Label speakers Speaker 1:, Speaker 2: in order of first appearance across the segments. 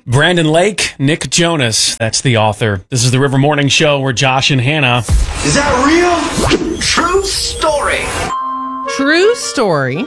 Speaker 1: Brandon Lake, Nick Jonas, that's the author. This is the River Morning Show where Josh and Hannah.
Speaker 2: Is that real? True story.
Speaker 3: True story.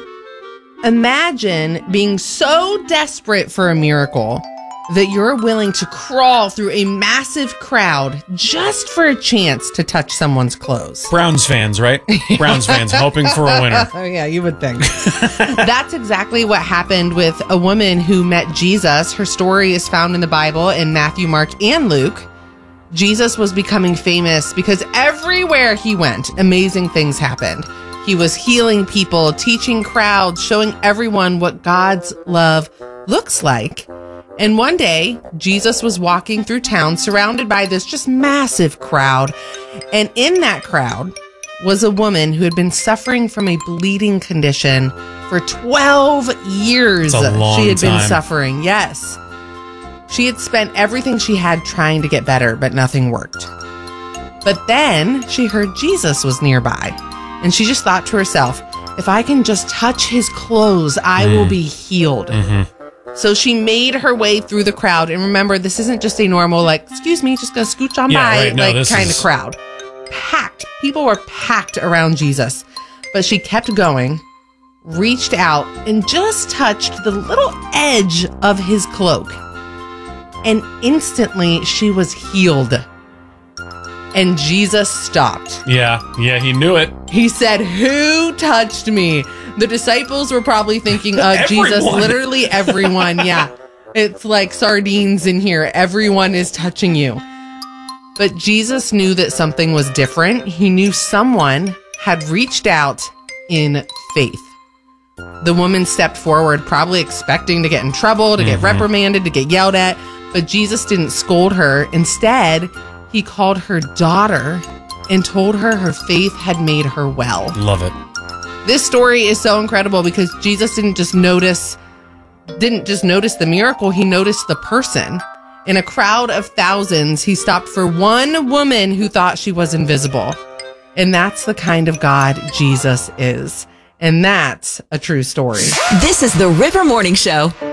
Speaker 3: Imagine being so desperate for a miracle that you're willing to crawl through a massive crowd just for a chance to touch someone's clothes.
Speaker 1: Browns fans, right? Browns fans hoping for a winner.
Speaker 3: Oh, yeah, you would think. That's exactly what happened with a woman who met Jesus. Her story is found in the Bible in Matthew, Mark, and Luke. Jesus was becoming famous because everywhere he went, amazing things happened. He was healing people, teaching crowds, showing everyone what God's love looks like. And one day, Jesus was walking through town surrounded by this just massive crowd. And in that crowd was a woman who had been suffering from a bleeding condition for 12 years.
Speaker 1: That's a long
Speaker 3: she had been
Speaker 1: time.
Speaker 3: suffering. Yes. She had spent everything she had trying to get better, but nothing worked. But then she heard Jesus was nearby. And she just thought to herself, if I can just touch his clothes, I will be healed.
Speaker 1: Mm-hmm.
Speaker 3: So she made her way through the crowd. And remember, this isn't just a normal, excuse me, just gonna scooch on by,
Speaker 1: right. No,
Speaker 3: kind of crowd. Packed. People were packed around Jesus. But she kept going, reached out, and just touched the little edge of his cloak. And instantly, she was healed. And Jesus stopped.
Speaker 1: Yeah, he knew it.
Speaker 3: He said, "Who touched me?" The disciples were probably thinking, Jesus, literally everyone. Yeah. It's like sardines in here. Everyone is touching you. But Jesus knew that something was different. He knew someone had reached out in faith. The woman stepped forward, probably expecting to get in trouble, to get reprimanded, to get yelled at. But Jesus didn't scold her. Instead, he called her daughter and told her her faith had made her well.
Speaker 1: Love it.
Speaker 3: This story is so incredible because Jesus didn't just notice the miracle, he noticed the person. In a crowd of thousands, he stopped for one woman who thought she was invisible. And that's the kind of God Jesus is. And that's a true story.
Speaker 4: This is the River Morning Show.